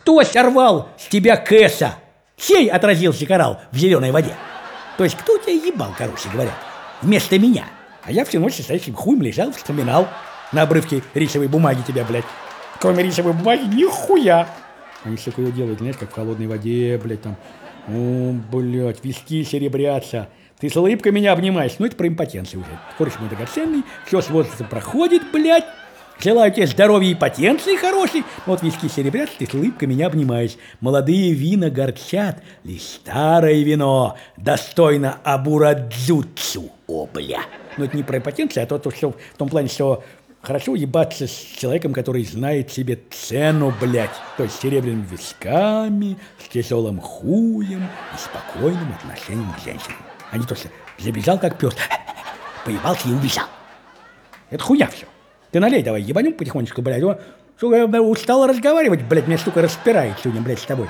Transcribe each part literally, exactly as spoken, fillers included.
Кто сорвал с тебя кэса? Сей отразился коралл в зеленой воде. То есть кто тебя ебал, короче говоря, вместо меня? А я всю ночь с этим хуем лежал, вспоминал на обрывке рисовой бумаги тебя, блядь. Кроме рисовой бумаги, нихуя. Они все такое делают, знаешь, как в холодной воде, блядь, там. О, блядь, виски серебрятся. Ты с улыбкой меня обнимаешь. Ну, это про импотенцию уже. Короче, мой драгоценный, все с возрастом проходит, блядь. Желаю тебе здоровья и потенции хорошей. Вот виски серебрятся, ты с улыбкой меня обнимаешь. Молодые вина горчат, лишь старое вино достойно абурадзуцу. О, бля. Но это не про импотенцию, а то, то, что в том плане, что хорошо ебаться с человеком, который знает себе цену, блядь. То есть с серебряными висками, с тяжелым хуем и спокойным отношением к женщинам. А не то, что забежал как пес, поебался и убежал. Это хуя все. Ты налей давай, ебанем потихонечку, блядь. Он, сука, устал разговаривать, блядь, меня, сука, распирает сегодня, блядь, с тобой.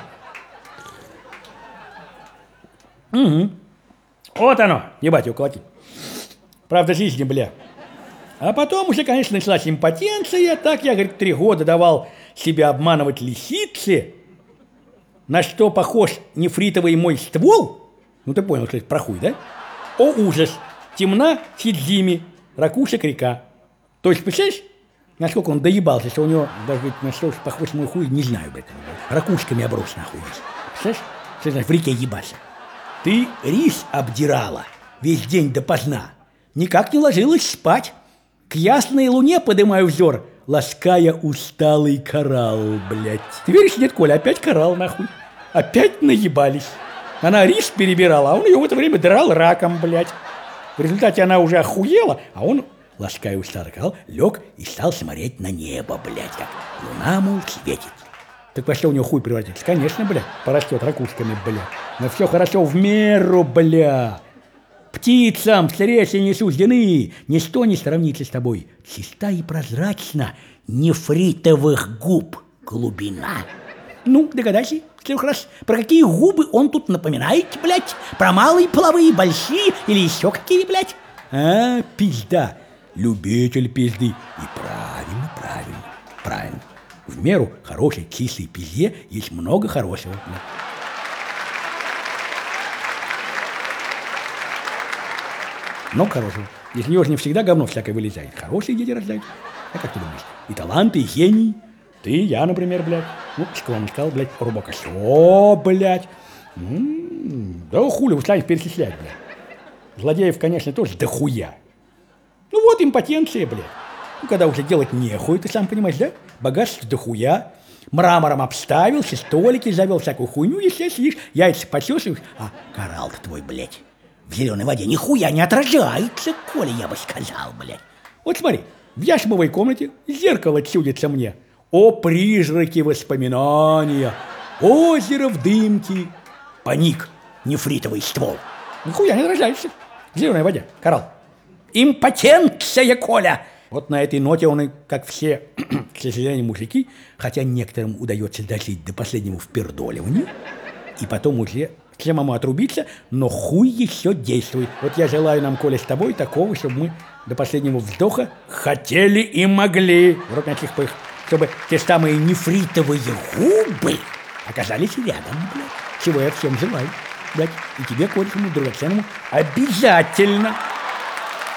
Угу. Вот оно, ебать его колотить. Правда жизни, бля. А потом уже, конечно, началась импотенция. Так я, говорит, три года давал себя обманывать лисице. На что похож нефритовый мой ствол? Ну, ты понял, что это про хуй, да? О, ужас! Темна Сидзими, ракушек река. То есть, представляешь, насколько он доебался, что у него, даже говорит, на что похож мой хуй, не знаю, блядь. Ракушками оброс нахуй. Представляешь? Что значит в реке ебаться? Ты рис обдирала весь день допоздна. Никак не ложилась спать. К ясной луне подымаю взор, лаская усталый коралл, блядь. Ты веришь, нет, Коля, опять коралл, нахуй. Опять наебались. Она рис перебирала, а он ее в это время драл раком, блядь. В результате она уже охуела, а он, лаская усталый коралл, лег и стал смотреть на небо, блядь, как луна, мол, светит. Так во что у него хуй превратится? Конечно, блядь, порастет ракушками, блядь. Но все хорошо в меру, блядь. Птицам встречи не суждены, ничто не сравнится с тобой. Чиста и прозрачна нефритовых губ глубина. Ну, догадайся, трех раз, про какие губы он тут напоминает, блядь? Про малые, половые, большие или еще какие, блядь? А, пизда, любитель пизды. И правильно, правильно, правильно. В меру хорошей, кислой пизде есть много хорошего, блядь. Много хорошего. Из нее же не всегда говно всякое вылезает. Хорошие дети рождаются. А как ты думаешь? И таланты, и гений. Ты, я, например, блядь. Ну, школа не сказал, блядь, рубака. О, блядь. М-м-м. Да хули, вы станете перечислять, блядь. Злодеев, конечно, тоже дохуя. Ну вот импотенция, блядь. Ну, когда уже делать нехуй, ты сам понимаешь, да? Богатство дохуя. Мрамором обставился, столики завел, всякую хуйню, естественно, сидишь, яйца почесываешь. А коралл-то твой, блядь, в зеленой воде нихуя не отражается, Коля, я бы сказал, блядь. Вот смотри, в яшмовой комнате зеркало чудится мне. О, призраки воспоминания, озеро в дымке, паник, нефритовый ствол. Нихуя не отражается в зеленой воде, коралл. Импотенция, Коля! Вот на этой ноте он и, как все, к сожалению, мужики, хотя некоторым удается дожить до последнего впердоливания, и потом уже самому отрубиться, но хуй еще действует. Вот я желаю нам, Коля, с тобой такого, чтобы мы до последнего вздоха хотели и могли, вроде таких, чтобы те самые нефритовые губы оказались рядом, блядь. Чего я всем желаю, блядь. И тебе, Коля, драгоценному, обязательно.